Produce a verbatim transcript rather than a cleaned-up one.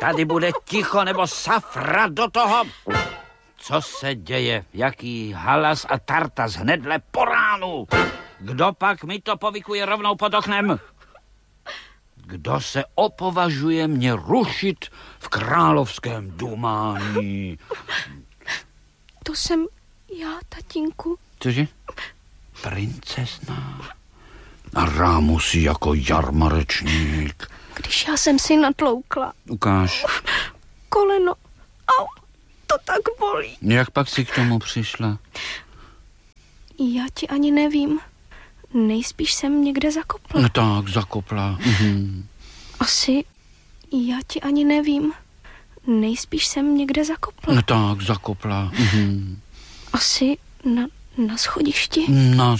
tady bude ticho nebo safra do toho. Co se děje? Jaký halas a tartas hnedle po ránu? Kdo pak mi to povykuje rovnou pod oknem? Kdo se opovažuje mě rušit v královském dumání? To jsem já, tatínku. Cože? Princezna. A rámu si jako jarmarečník. Když já jsem si natloukla. Ukáž. Koleno. Au, to tak bolí. Jak pak si k tomu přišla? Já ti ani nevím. Nejspíš jsem někde zakopla. No tak, zakopla. Mhm. Asi já ti ani nevím. Nejspíš jsem někde zakopla. No tak, zakopla. Mhm. Asi na, na schodišti. Na